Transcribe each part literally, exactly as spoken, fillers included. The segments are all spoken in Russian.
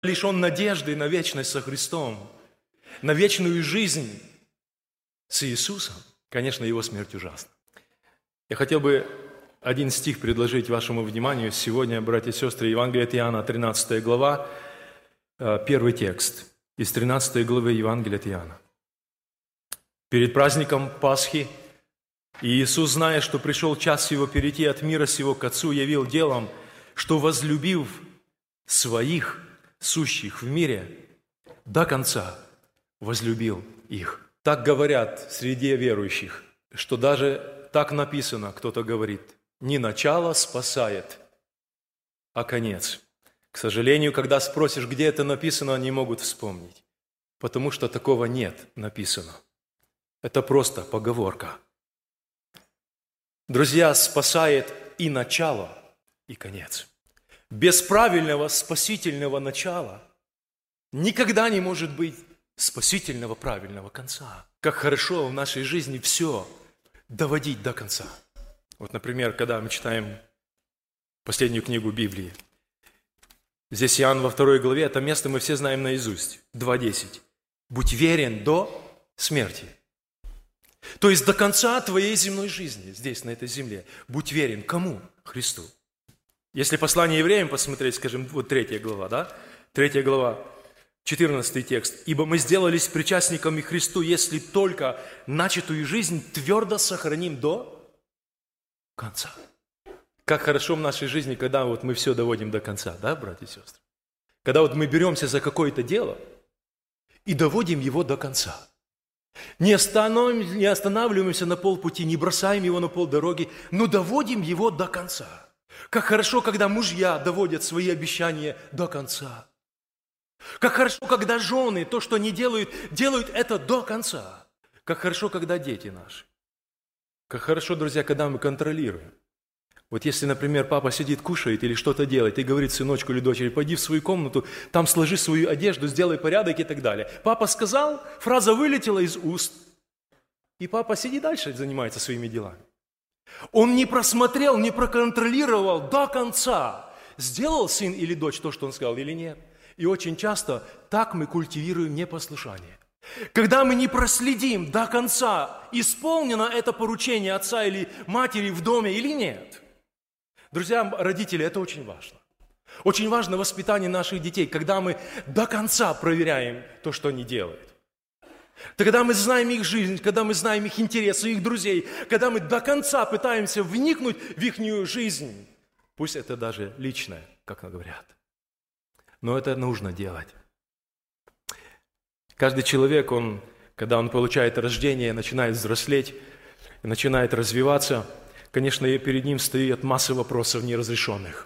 лишен надежды на вечность со Христом, на вечную жизнь с Иисусом, конечно, его смерть ужасна. Я хотел бы один стих предложить вашему вниманию сегодня, братья и сестры, Евангелие от Иоанна, тринадцатая глава, первый текст из тринадцатой главы Евангелия от Иоанна. Перед праздником Пасхи Иисус, зная, что пришел час его перейти от мира сего к Отцу, явил делом, что, возлюбив своих, сущих в мире, до конца возлюбил их. Так говорят среди верующих, что даже так написано, кто-то говорит, не начало спасает, а конец. К сожалению, когда спросишь, где это написано, они могут вспомнить, потому что такого нет написано. Это просто поговорка. Друзья, спасает и начало, и конец. Без правильного спасительного начала никогда не может быть спасительного правильного конца. Как хорошо в нашей жизни все доводить до конца. Вот, например, когда мы читаем последнюю книгу Библии, здесь Иоанн во второй главе, это место мы все знаем наизусть, два десять. «Будь верен до смерти». То есть до конца твоей земной жизни, здесь, на этой земле. Будь верен кому? Христу. Если послание евреям посмотреть, скажем, вот третья глава, да? Третья глава, четырнадцатый текст. «Ибо мы сделались причастниками Христу, если только начатую жизнь твердо сохраним до конца». Как хорошо в нашей жизни, когда вот мы все доводим до конца, да, братья и сестры? Когда вот мы беремся за какое-то дело и доводим его до конца. Не останавливаемся, не останавливаемся на полпути, не бросаем его на полдороги, но доводим его до конца. Как хорошо, когда мужья доводят свои обещания до конца. Как хорошо, когда жены, то, что они делают, делают это до конца. Как хорошо, когда дети наши. Как хорошо, друзья, когда мы контролируем. Вот если, например, папа сидит, кушает или что-то делает и говорит сыночку или дочери, пойди в свою комнату, там сложи свою одежду, сделай порядок и так далее. Папа сказал, фраза вылетела из уст, и папа сидит дальше, занимается своими делами. Он не просмотрел, не проконтролировал до конца, сделал сын или дочь то, что он сказал, или нет. И очень часто так мы культивируем непослушание. Когда мы не проследим до конца, исполнено это поручение отца или матери в доме или нет. Друзья, родители, это очень важно. Очень важно воспитание наших детей, когда мы до конца проверяем то, что они делают. Когда мы знаем их жизнь, когда мы знаем их интересы, их друзей, когда мы до конца пытаемся вникнуть в их жизнь, пусть это даже личное, как говорят. Но это нужно делать. Каждый человек, он, когда он получает рождение, начинает взрослеть, начинает развиваться, конечно, перед ним стоит масса вопросов неразрешенных.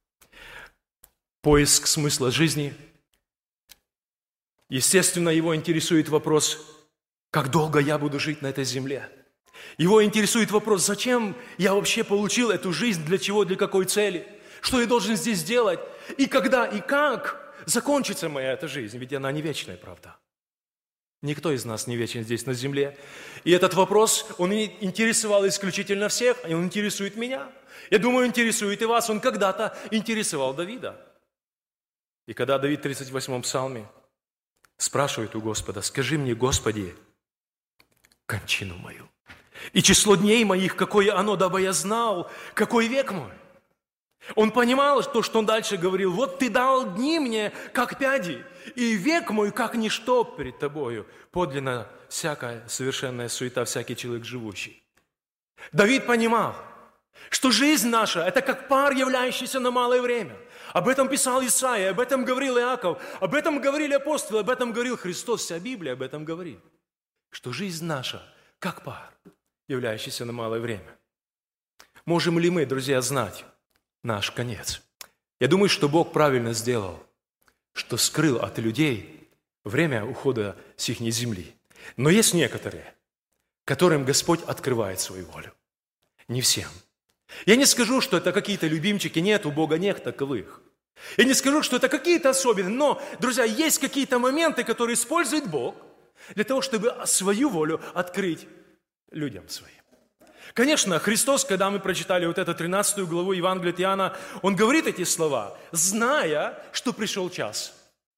Поиск смысла жизни. Естественно, его интересует вопрос, как долго я буду жить на этой земле. Его интересует вопрос, зачем я вообще получил эту жизнь, для чего, для какой цели, что я должен здесь делать, и когда, и как закончится моя эта жизнь, ведь она не вечная, правда. Никто из нас не вечен здесь на земле. И этот вопрос, он интересовал исключительно всех, и он интересует меня. Я думаю, интересует и вас. Он когда-то интересовал Давида. И когда Давид в тридцать восьмом псалме спрашивает у Господа, «Скажи мне, Господи, кончину мою, и число дней моих, какое оно, дабы я знал, какой век мой». Он понимал то, что он дальше говорил, «Вот ты дал дни мне, как пяди, и век мой, как ничто перед тобою, подлинно всякая совершенная суета, всякий человек живущий». Давид понимал, что жизнь наша – это как пар, являющийся на малое время. Об этом писал Исаия, об этом говорил Иаков, об этом говорили апостолы, об этом говорил Христос, вся Библия об этом говорит. Что жизнь наша как пар, являющийся на малое время. Можем ли мы, друзья, знать наш конец? Я думаю, что Бог правильно сделал, что скрыл от людей время ухода с их земли. Но есть некоторые, которым Господь открывает свою волю. Не всем. Я не скажу, что это какие-то любимчики, нет, у Бога нет таковых. Я не скажу, что это какие-то особенные, но, друзья, есть какие-то моменты, которые использует Бог для того, чтобы свою волю открыть людям своим. Конечно, Христос, когда мы прочитали вот эту тринадцатую главу Евангелия от Иоанна, Он говорит эти слова, зная, что пришел час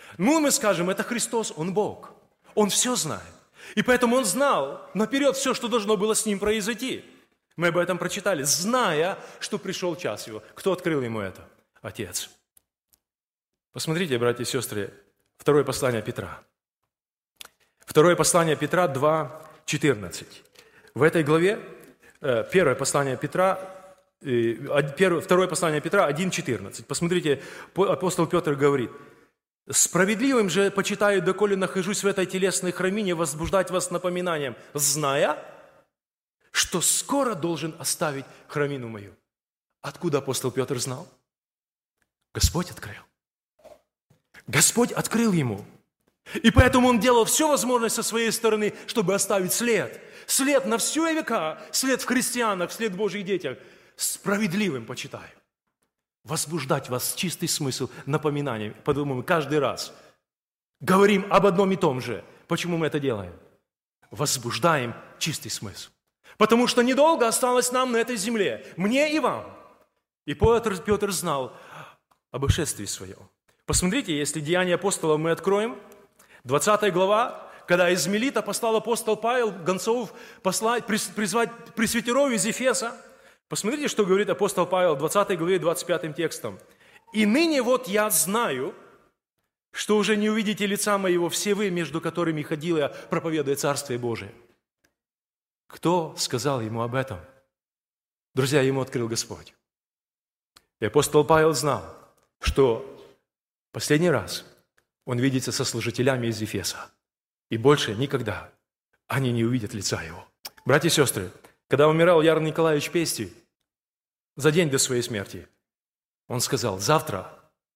Ну, мы скажем, это Христос, Он Бог. Он все знает. И поэтому Он знал наперед все, что должно было с Ним произойти. Мы об этом прочитали, зная, что пришел час Его. Кто открыл Ему это? Отец. Посмотрите, братья и сестры, второе послание Петра. Второе послание Петра два четырнадцать. В этой главе, первое послание Петра, первое, второе послание Петра один четырнадцать. Посмотрите, апостол Петр говорит: «Справедливым же почитаю, доколе нахожусь в этой телесной храмине, возбуждать вас напоминанием, зная, что скоро должен оставить храмину мою». Откуда апостол Петр знал? Господь открыл. Господь открыл ему. И поэтому он делал все возможное со своей стороны, чтобы оставить след. След на все века, след в христианах, след в Божьих детях. Справедливым почитаю. Возбуждать вас чистый смысл напоминанием. Подумаем, каждый раз говорим об одном и том же. Почему мы это делаем? Возбуждаем чистый смысл. Потому что недолго осталось нам на этой земле, мне и вам. И Петр, Петр знал об ишествии своем. Посмотрите, если Деяния апостолов мы откроем, двадцатая глава, когда из Милита послал апостол Павел гонцов послать, призвать пресвитеров из Ефеса. Посмотрите, что говорит апостол Павел в двадцатой главе двадцать пятым текстом. «И ныне вот я знаю, что уже не увидите лица моего все вы, между которыми ходил я, проповедуя Царствие Божие». Кто сказал ему об этом? Друзья, ему открыл Господь. И апостол Павел знал, что последний раз он видится со служителями из Ефеса. И больше никогда они не увидят лица его. Братья и сестры, когда умирал Яр Николаевич Пестий, за день до своей смерти, он сказал: «Завтра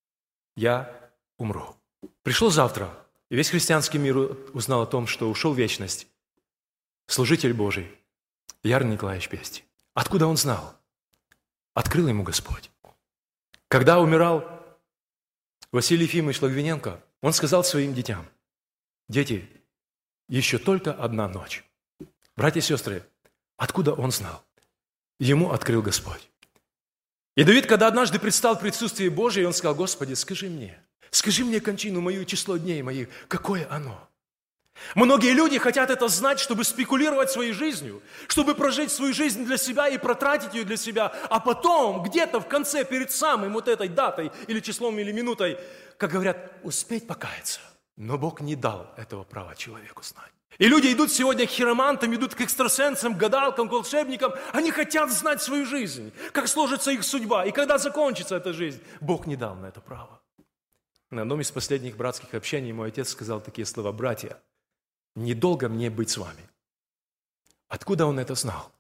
я умру». Пришло завтра, и весь христианский мир узнал о том, что ушел в вечность служитель Божий Яр Николаевич Пестий. Откуда он знал? Открыл ему Господь. Когда умирал Василий Ефимович Логвиненко, он сказал своим детям: «Дети, еще только одна ночь». Братья и сестры, откуда он знал? Ему открыл Господь. И Давид, когда однажды предстал в присутствии Божьем, он сказал: «Господи, скажи мне, скажи мне кончину мою, число дней моих, какое оно?» Многие люди хотят это знать, чтобы спекулировать своей жизнью, чтобы прожить свою жизнь для себя и протратить ее для себя, а потом где-то в конце, перед самой вот этой датой или числом, или минутой, как говорят, успеть покаяться. Но Бог не дал этого права человеку знать. И люди идут сегодня к хиромантам, идут к экстрасенсам, к гадалкам, к волшебникам. Они хотят знать свою жизнь, как сложится их судьба, и когда закончится эта жизнь. Бог не дал на это право. На одном из последних братских общений мой отец сказал такие слова: «Братья, недолго мне быть с вами». Откуда он это знал?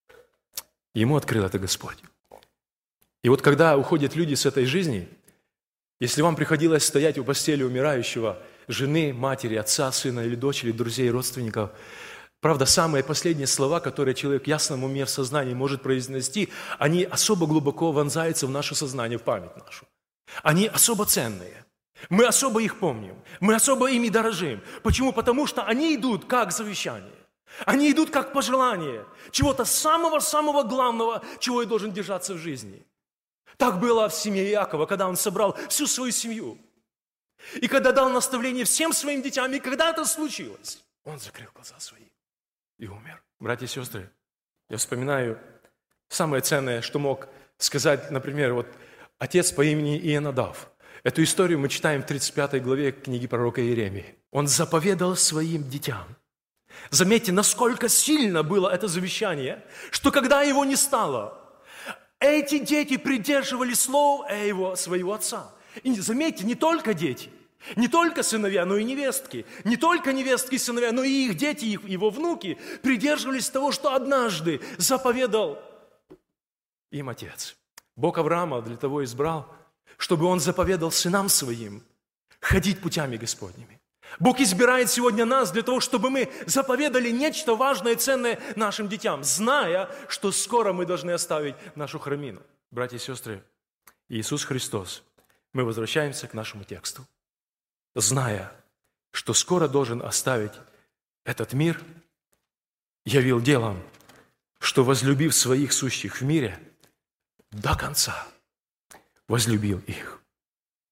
Ему открыл это Господь. И вот когда уходят люди с этой жизни, если вам приходилось стоять у постели умирающего жены, матери, отца, сына или дочери, друзей, родственников, правда, самые последние слова, которые человек в ясном уме, в сознании может произнести, они особо глубоко вонзаются в наше сознание, в память нашу. Они особо ценные. Мы особо их помним, мы особо ими дорожим. Почему? Потому что они идут как завещание. Они идут как пожелание чего-то самого-самого главного, чего я должен держаться в жизни. Так было в семье Иакова, когда он собрал всю свою семью. И когда дал наставление всем своим детям, и когда это случилось, он закрыл глаза свои и умер. Братья и сестры, я вспоминаю самое ценное, что мог сказать, например, вот отец по имени Ионадав. Эту историю мы читаем в тридцать пятой главе книги пророка Иеремии. Он заповедал своим детям. Заметьте, насколько сильно было это завещание, что когда его не стало, эти дети придерживали слов его, своего отца. И заметьте, не только дети, не только сыновья, но и невестки. Не только невестки и сыновья, но и их дети, их, его внуки придерживались того, что однажды заповедал им отец. Бог Авраама для того избрал, чтобы он заповедал сынам своим ходить путями Господними. Бог избирает сегодня нас для того, чтобы мы заповедали нечто важное и ценное нашим детям, зная, что скоро мы должны оставить нашу храмину. Братья и сестры, Иисус Христос, мы возвращаемся к нашему тексту, зная, что скоро должен оставить этот мир, явил делом, что, возлюбив своих сущих в мире, до конца возлюбил их.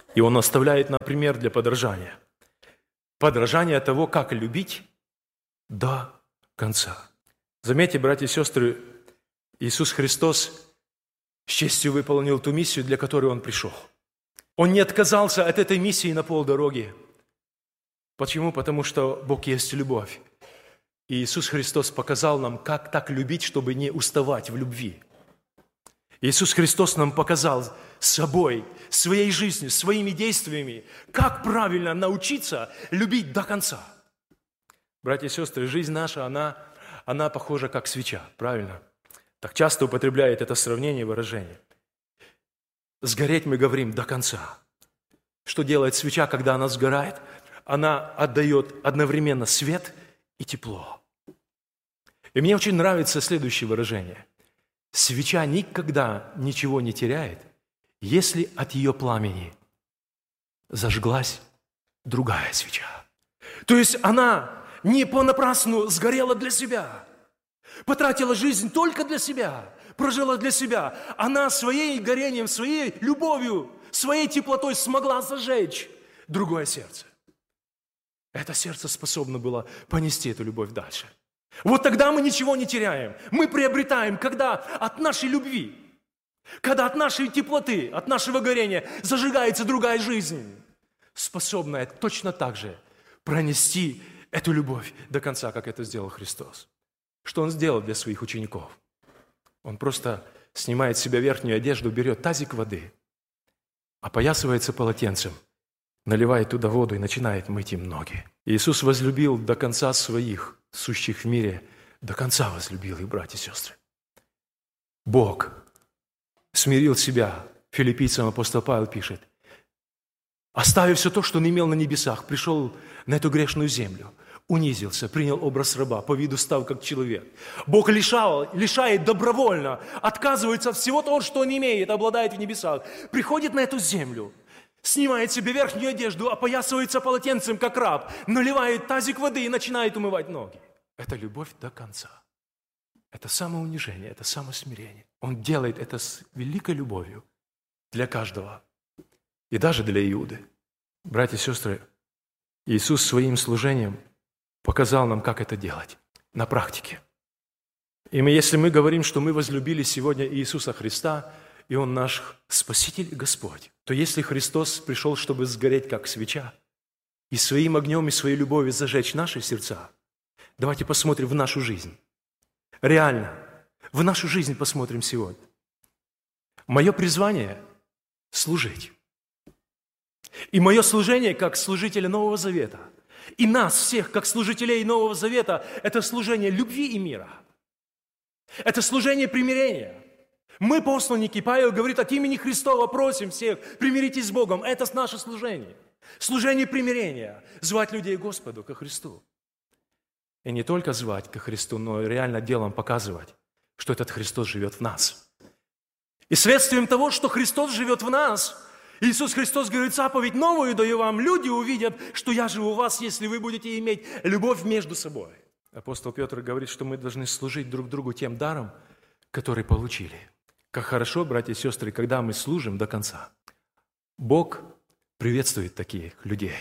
И Он оставляет нам пример для подражания. Подражание того, как любить до конца. Заметьте, братья и сестры, Иисус Христос с честью выполнил ту миссию, для которой Он пришел. Он не отказался от этой миссии на полдороги. Почему? Потому что Бог есть любовь. И Иисус Христос показал нам, как так любить, чтобы не уставать в любви. Иисус Христос нам показал собой, своей жизнью, своими действиями, как правильно научиться любить до конца. Братья и сестры, жизнь наша, она, она похожа как свеча, правильно? Так часто употребляет это сравнение, выражение. Сгореть мы говорим до конца. Что делает свеча, когда она сгорает? Она отдает одновременно свет и тепло. И мне очень нравится следующее выражение. Свеча никогда ничего не теряет, если от ее пламени зажглась другая свеча. То есть она не понапрасну сгорела для себя, потратила жизнь только для себя, прожила для себя. Она своей горением, своей любовью, своей теплотой смогла зажечь другое сердце. Это сердце способно было понести эту любовь дальше. Вот тогда мы ничего не теряем. Мы приобретаем, когда от нашей любви, когда от нашей теплоты, от нашего горения зажигается другая жизнь, способная точно так же пронести эту любовь до конца, как это сделал Христос. Что Он сделал для своих учеников? Он просто снимает с себя верхнюю одежду, берет тазик воды, опоясывается полотенцем, наливает туда воду и начинает мыть им ноги. Иисус возлюбил до конца своих, сущих в мире, до конца возлюбил их, братья и сестры. Бог смирил себя, филиппийцам апостол Павел пишет, оставив все то, что он имел на небесах, пришел на эту грешную землю, унизился, принял образ раба, по виду стал как человек. Бог лишал, лишает добровольно, отказывается от всего того, что он имеет, обладает в небесах, приходит на эту землю, снимает себе верхнюю одежду, опоясывается полотенцем, как раб, наливает тазик воды и начинает умывать ноги. Это любовь до конца. Это самоунижение, это самосмирение. Он делает это с великой любовью для каждого. И даже для Иуды. Братья и сестры, Иисус своим служением показал нам, как это делать на практике. И мы, если мы говорим, что мы возлюбили сегодня Иисуса Христа, и Он наш Спаситель и Господь, то если Христос пришел, чтобы сгореть, как свеча, и своим огнем и своей любовью зажечь наши сердца, давайте посмотрим в нашу жизнь. Реально, в нашу жизнь посмотрим сегодня. Мое призвание – служить. И мое служение, как служителя Нового Завета, и нас всех, как служителей Нового Завета, это служение любви и мира. Это служение примирения. Мы, посланники, Павел говорит, от имени Христова просим всех, примиритесь с Богом. Это наше служение. Служение примирения. Звать людей к Господу, ко Христу. И не только звать ко Христу, но и реально делом показывать, что этот Христос живет в нас. И следствием того, что Христос живет в нас, Иисус Христос говорит, заповедь новую даю вам, люди увидят, что я живу в вас, если вы будете иметь любовь между собой. Апостол Петр говорит, что мы должны служить друг другу тем даром, который получили. Как хорошо, братья и сестры, когда мы служим до конца. Бог приветствует таких людей.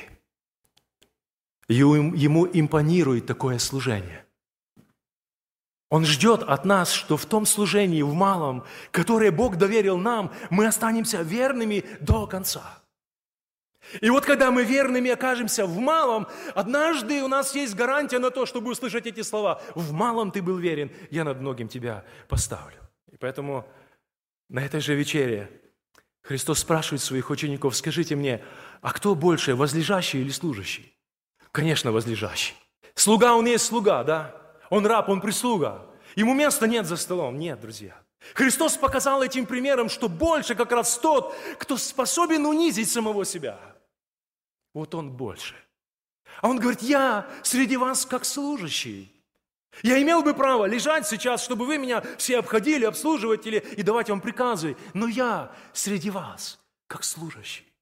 Ему импонирует такое служение. Он ждет от нас, что в том служении, в малом, которое Бог доверил нам, мы останемся верными до конца. И вот когда мы верными окажемся в малом, однажды у нас есть гарантия на то, чтобы услышать эти слова. В малом ты был верен, я над многим тебя поставлю. И поэтому на этой же вечере Христос спрашивает своих учеников, скажите мне, а кто больше, возлежащий или служащий? Конечно, возлежащий. Слуга, он есть слуга, да? Он раб, он прислуга. Ему места нет за столом. Нет, друзья. Христос показал этим примером, что больше как раз тот, кто способен унизить самого себя. Вот он больше. А он говорит, я среди вас как служащий. Я имел бы право лежать сейчас, чтобы вы меня все обходили, обслуживали и давать вам приказы. Но я среди вас как служащий.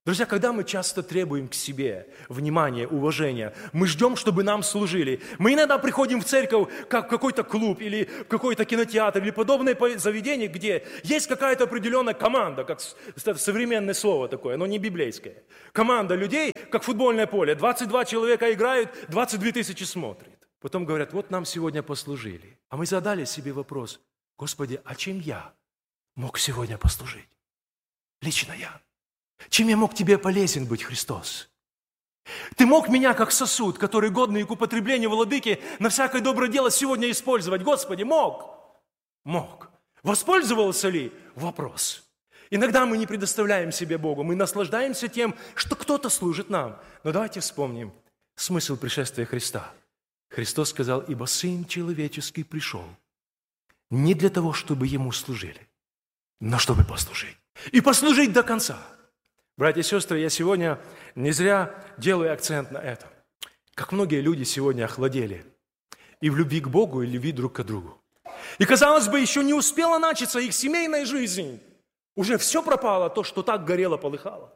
Друзья, когда мы часто требуем к себе внимания, уважения, мы ждем, чтобы нам служили. Мы иногда приходим в церковь, как в какой-то клуб или в какой-то кинотеатр или подобное заведение, где есть какая-то определенная команда, как современное слово такое, но не библейское. Команда людей, как футбольное поле. двадцать два человека играют, двадцать две тысячи смотрят. Потом говорят, вот нам сегодня послужили. А мы задали себе вопрос, Господи, а чем я мог сегодня послужить? Лично я. Чем я мог тебе полезен быть, Христос? Ты мог меня, как сосуд, который годный к употреблению владыки, на всякое доброе дело сегодня использовать. Господи, мог? Мог. Воспользовался ли? Вопрос. Иногда мы не предоставляем себе Богу, мы наслаждаемся тем, что кто-то служит нам. Но давайте вспомним смысл пришествия Христа. Христос сказал, ибо Сын Человеческий пришел не для того, чтобы Ему служили, но чтобы послужить. И послужить до конца. Братья и сестры, я сегодня не зря делаю акцент на этом. Как многие люди сегодня охладели и в любви к Богу, и в любви друг к другу. И, казалось бы, еще не успела начаться их семейная жизнь. Уже все пропало, то, что так горело, полыхало.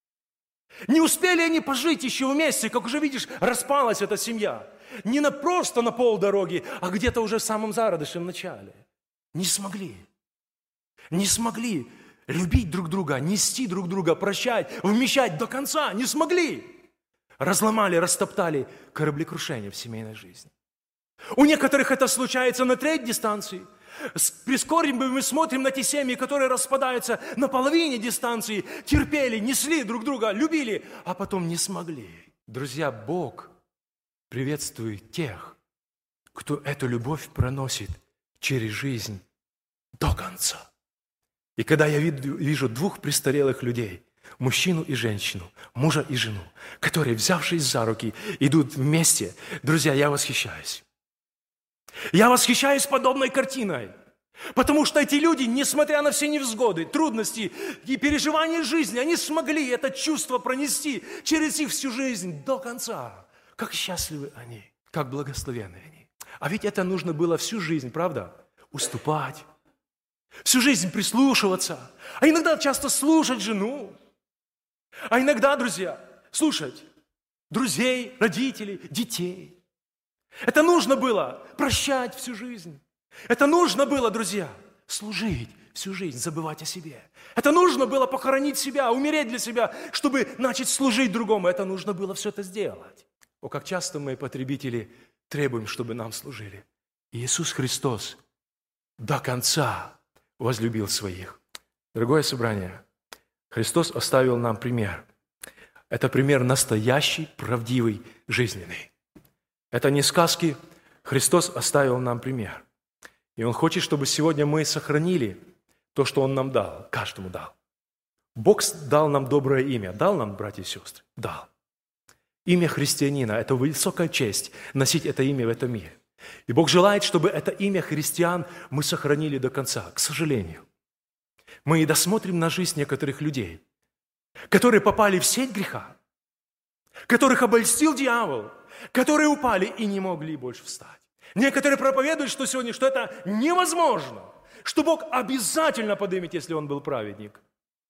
Не успели они пожить еще вместе, как уже видишь, распалась эта семья. Не на просто на полдороги, а где-то уже в самом зародышем начале. Не смогли. Не смогли любить друг друга, нести друг друга, прощать, вмещать до конца. Не смогли. Разломали, растоптали кораблекрушение в семейной жизни. У некоторых это случается на треть дистанции. С прискорбием мы смотрим на те семьи, которые распадаются на половине дистанции, терпели, несли друг друга, любили, а потом не смогли. Друзья, Бог приветствует тех, кто эту любовь проносит через жизнь до конца. И когда я вижу двух престарелых людей, мужчину и женщину, мужа и жену, которые, взявшись за руки, идут вместе, друзья, я восхищаюсь. Я восхищаюсь подобной картиной, потому что эти люди, несмотря на все невзгоды, трудности и переживания жизни, они смогли это чувство пронести через их всю жизнь до конца. Как счастливы они, как благословенны они. А ведь это нужно было всю жизнь, правда? Уступать, всю жизнь прислушиваться, а иногда часто слушать жену, а иногда, друзья, слушать друзей, родителей, детей. Это нужно было прощать всю жизнь. Это нужно было, друзья, служить всю жизнь, забывать о себе. Это нужно было похоронить себя, умереть для себя, чтобы начать служить другому. Это нужно было все это сделать. О, как часто мы, потребители, требуем, чтобы нам служили. Иисус Христос до конца возлюбил своих. Дорогое собрание, Христос оставил нам пример. Это пример настоящий, правдивый, жизненный. Это не сказки. Христос оставил нам пример. И Он хочет, чтобы сегодня мы сохранили то, что Он нам дал, каждому дал. Бог дал нам доброе имя. Дал нам, братья и сестры? Дал. Имя христианина – это высокая честь носить это имя в этом мире. И Бог желает, чтобы это имя христиан мы сохранили до конца. К сожалению, мы и досмотрим на жизнь некоторых людей, которые попали в сеть греха, которых обольстил дьявол, которые упали и не могли больше встать. Некоторые проповедуют, что сегодня, что это невозможно, что Бог обязательно поднимет, если он был праведник.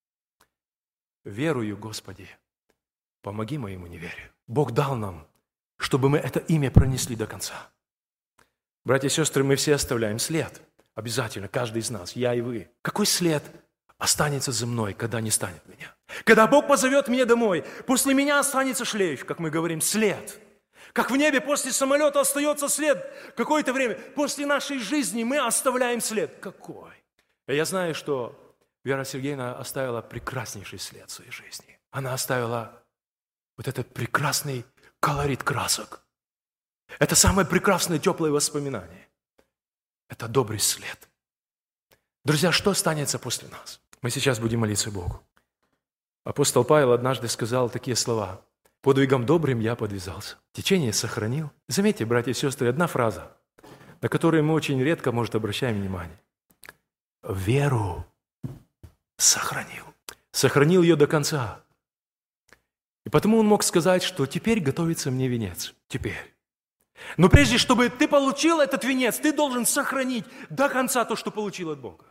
Верую, Господи, помоги моему неверию. Бог дал нам, чтобы мы это имя пронесли до конца. Братья и сестры, мы все оставляем след. Обязательно, каждый из нас, я и вы. Какой след останется за мной, когда не станет меня? Когда Бог позовет меня домой, после меня останется шлейф, как мы говорим, след. Как в небе после самолета остается след какое-то время. После нашей жизни мы оставляем след. Какой? Я знаю, что Вера Сергеевна оставила прекраснейший след в своей жизни. Она оставила вот этот прекрасный колорит красок. Это самое прекрасное, теплое воспоминание. Это добрый след. Друзья, что останется после нас? Мы сейчас будем молиться Богу. Апостол Павел однажды сказал такие слова. «Подвигом добрым я подвязался, течение сохранил». Заметьте, братья и сестры, одна фраза, на которую мы очень редко, может, обращаем внимание. Веру сохранил. Сохранил ее до конца. И потому он мог сказать, что теперь готовится мне венец. Теперь. Но прежде, чтобы ты получил этот венец, ты должен сохранить до конца то, что получил от Бога.